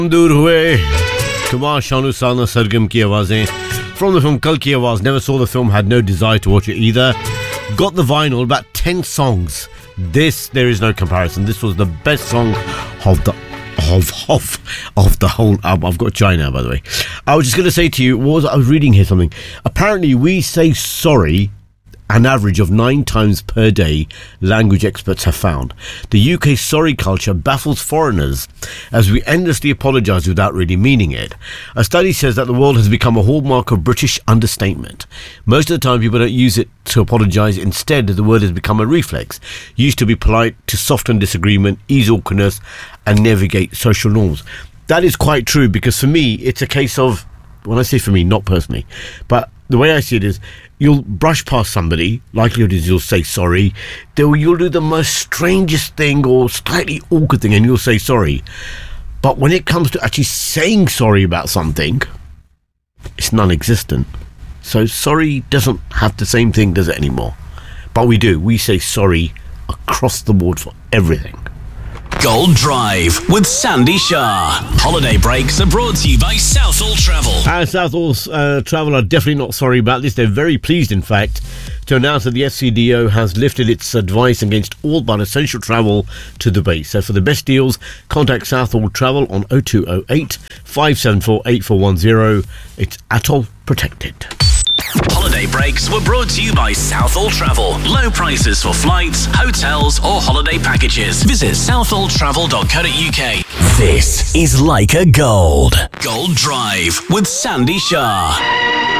दूर हुए कुमार शानू साना सरगम की आवाजें from the film Kal Ki Awaaz. Never saw the film, had no desire to watch it either. Got the vinyl, about 10 songs. There is no comparison. This was the best song of the whole album. I've got China, by the way. I was just going to say to you, I was reading here something. Apparently, we say sorry an average of 9 times per day, language experts have found. The UK sorry culture baffles foreigners as we endlessly apologise without really meaning it. A study says that the world has become a hallmark of British understatement. Most of the time people don't use it to apologise. Instead, the word has become a reflex, used to be polite to soften disagreement, ease awkwardness and navigate social norms. That is quite true, because for me, it's a case of, when I say for me, not personally, but the way I see it is, you'll brush past somebody, likelihood is you'll say sorry, you'll do the most strangest thing or slightly awkward thing and you'll say sorry. But when it comes to actually saying sorry about something, it's non-existent. So sorry doesn't have the same thing, does it, anymore? But we do. We say sorry across the board for everything. Gold Drive with Sandy Shah. Holiday breaks are brought to you by Southall Travel. Southall Travel are definitely not sorry about this. They're very pleased, in fact, to announce that the FCDO has lifted its advice against all but essential travel to the base. So for the best deals, contact Southall Travel on 0208 574 8410. It's ATOL protected. Holiday breaks were brought to you by Southall Travel. Low prices for flights, hotels or holiday packages. Visit southalltravel.co.uk. This is Leica Gold. Gold Drive with Sandy Shah.